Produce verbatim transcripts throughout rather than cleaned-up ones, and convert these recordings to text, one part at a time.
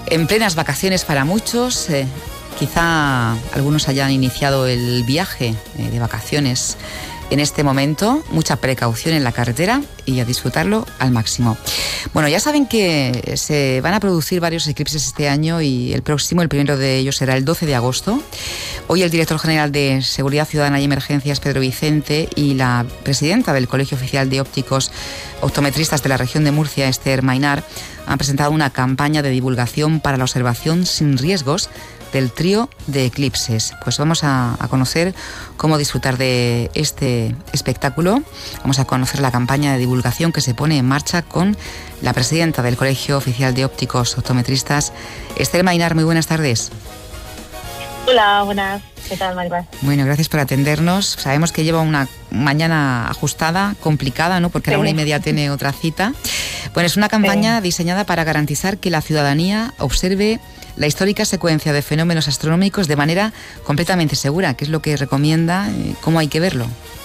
En plenas vacaciones para muchos, eh, quizá algunos hayan iniciado el viaje eh, de vacaciones en este momento. Mucha precaución en la carretera y a disfrutarlo al máximo. Bueno, ya saben que se van a producir varios eclipses este año y el próximo, el primero de ellos, será el doce de agosto. Hoy el director general de Seguridad Ciudadana y Emergencias, Pedro Vicente, y la presidenta del Colegio Oficial de Ópticos Optometristas de la región de Murcia, Esther Mainar, han presentado una campaña de divulgación para la observación sin riesgos del trío de eclipses. Pues vamos a, a conocer cómo disfrutar de este espectáculo. Vamos a conocer la campaña de divulgación que se pone en marcha con la presidenta del Colegio Oficial de Ópticos Optometristas, Esther Mainar. Muy buenas tardes. Hola, buenas. ¿Qué tal, Maribel? Bueno, gracias por atendernos. Sabemos que lleva una mañana ajustada, complicada, ¿no? Porque sí. A la una y media tiene otra cita. Bueno, es una campaña sí. diseñada para garantizar que la ciudadanía observe la histórica secuencia de fenómenos astronómicos de manera completamente segura. ¿Qué es lo que recomienda? ¿Cómo hay que verlo?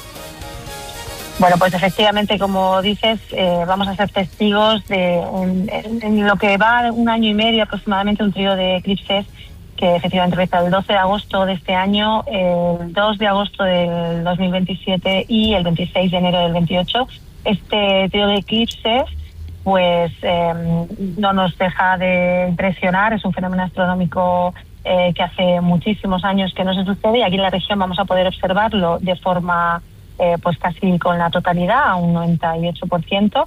Bueno, pues efectivamente, como dices, eh, vamos a ser testigos de en, en, en lo que va un año y medio aproximadamente, un trío de eclipses que efectivamente empieza el doce de agosto de este año, el dos de agosto del dos mil veintisiete y el veintiséis de enero del veintiocho. Este trío de eclipses pues eh, no nos deja de impresionar. Es un fenómeno astronómico eh, que hace muchísimos años que no se sucede, y aquí en la región vamos a poder observarlo de forma eh, pues casi con la totalidad, a un noventa y ocho por ciento.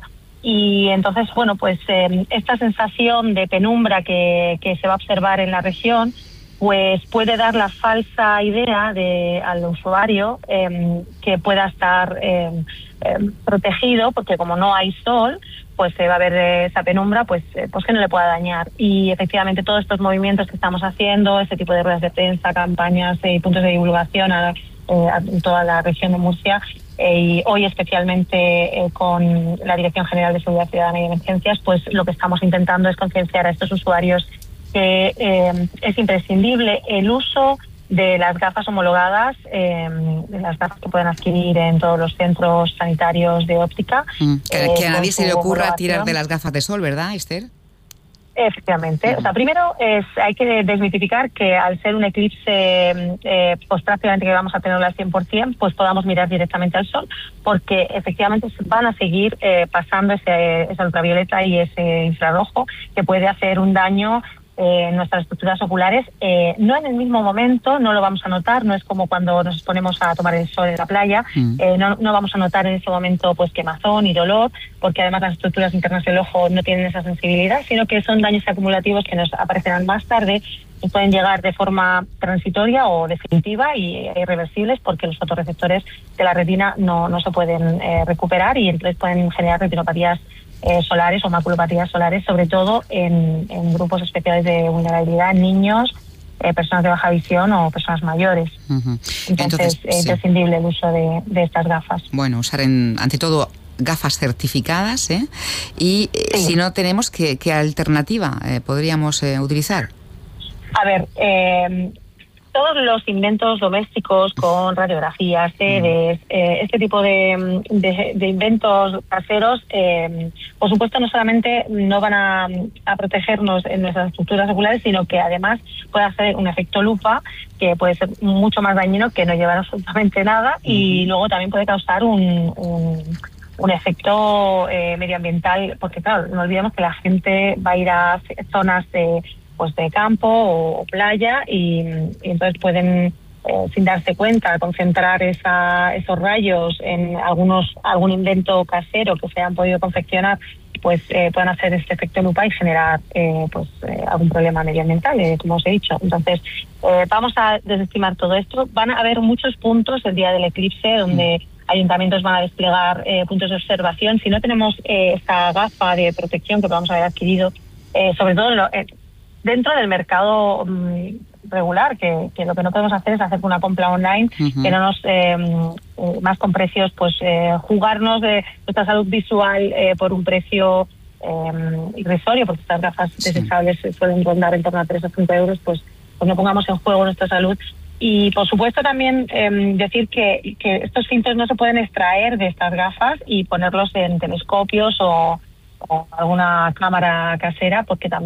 Y entonces, bueno, pues eh, esta sensación de penumbra que, que se va a observar en la región pues puede dar la falsa idea de, al usuario eh, que pueda estar eh, eh, protegido, porque como no hay sol, pues se eh, va a ver esa penumbra, pues, eh, pues que no le pueda dañar. Y efectivamente todos estos movimientos que estamos haciendo, este tipo de ruedas de prensa, campañas y puntos de divulgación a, eh, a toda la región de Murcia, eh, y hoy especialmente eh, con la Dirección General de Seguridad Ciudadana y Emergencias, pues lo que estamos intentando es concienciar a estos usuarios que eh, es imprescindible el uso de las gafas homologadas, eh, de las gafas que pueden adquirir en todos los centros sanitarios de óptica. Mm, que, eh, que a nadie se le ocurra tirar de las gafas de sol, ¿verdad, Esther? Efectivamente. Mm. O sea, primero es, hay que desmitificar que al ser un eclipse, eh, pues prácticamente que vamos a tenerlo al cien por ciento, pues podamos mirar directamente al sol, porque efectivamente van a seguir eh, pasando ese, esa ultravioleta y ese infrarrojo que puede hacer un daño en eh, nuestras estructuras oculares, eh, no en el mismo momento, no lo vamos a notar, no es como cuando nos exponemos a tomar el sol en la playa, mm. eh, no, no vamos a notar en ese momento pues quemazón ni dolor, porque además las estructuras internas del ojo no tienen esa sensibilidad, sino que son daños acumulativos que nos aparecerán más tarde y pueden llegar de forma transitoria o definitiva y irreversibles, porque los fotorreceptores de la retina no, no se pueden eh, recuperar, y entonces pueden generar retinopatías Eh, solares o maculopatías solares, sobre todo en, en grupos especiales de vulnerabilidad, niños, eh, personas de baja visión o personas mayores. Uh-huh. Entonces, Entonces es sí. imprescindible el uso de, de estas gafas. Bueno, usar en, ante todo gafas certificadas, ¿eh? Y sí. si no tenemos, ¿qué, qué alternativa eh, podríamos eh, utilizar? A ver, eh, todos los inventos domésticos con radiografías, C Ds, eh, este tipo de, de, de inventos caseros, eh, por supuesto no solamente no van a, a protegernos en nuestras estructuras oculares, sino que además puede hacer un efecto lupa que puede ser mucho más dañino, que no llevar absolutamente nada, uh-huh. y luego también puede causar un... un un efecto eh, medioambiental, porque claro, no olvidemos que la gente va a ir a zonas de pues de campo o, o playa, y, y entonces pueden, eh, sin darse cuenta, concentrar esa, esos rayos en algunos algún invento casero que se han podido confeccionar, pues eh, pueden hacer este efecto lupa y generar eh, pues eh, algún problema medioambiental, eh, como os he dicho. Entonces, eh, vamos a desestimar todo esto. Van a haber muchos puntos el día del eclipse donde mm. ayuntamientos van a desplegar eh, puntos de observación. Si no tenemos eh, esta gafa de protección que podamos haber adquirido, eh, sobre todo en lo, eh, dentro del mercado um, regular, que, que lo que no podemos hacer es hacer una compra online, uh-huh. que no nos, eh, más con precios, pues eh, jugarnos de nuestra salud visual eh, por un precio eh, irrisorio, porque estas gafas sí. desechables pueden rondar en torno a tres o cinco euros, pues, pues no pongamos en juego nuestra salud. Y por supuesto también eh, decir que, que estos filtros no se pueden extraer de estas gafas y ponerlos en telescopios o, o alguna cámara casera, porque también